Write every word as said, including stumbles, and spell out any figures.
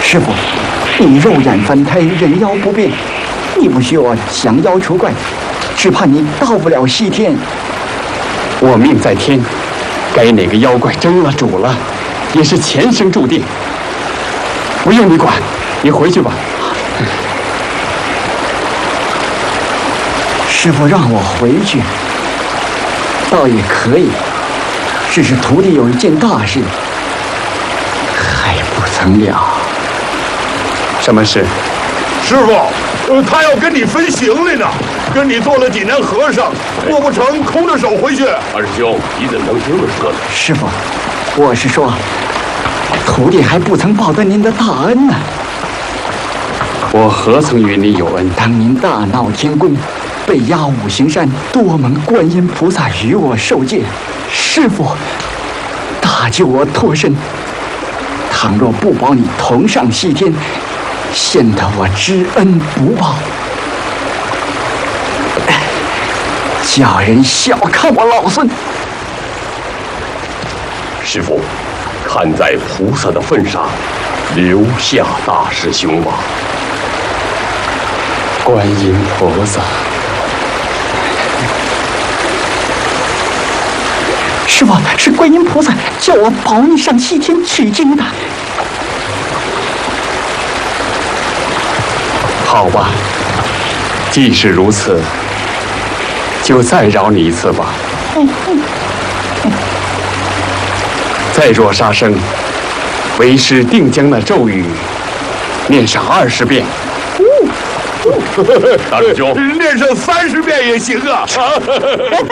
师傅，你肉眼凡胎，人妖不变，你不许我降妖除怪，只怕你到不了西天。 我命在天，该哪个妖怪蒸了煮了，也是前生注定，不用你管，你回去吧。 师傅让我回去，倒也可以，只是徒弟有一件大事还不曾了。 什么事？ 师傅，呃，他要跟你分行李呢，跟你做了几年和尚，过不成空着手回去。 二师兄，你怎么能这么说呢？ 师傅，我是说，徒弟还不曾报得您的大恩呢。 我何曾与你有恩？ 当您大闹天宫，被压五行山，多蒙观音菩萨与我受戒，师傅大救我脱身。倘若不保你同上西天，显得我知恩不报，叫人小看我老孙。 师傅，看在菩萨的份上，留下大师兄吧。 观音菩萨， 师傅，是观音菩萨叫我保你上西天取经的。 好吧，既是如此，就再饶你一次吧。再若杀生，为师定将那咒语念上二十遍。 大师兄， 练上三十遍也行啊！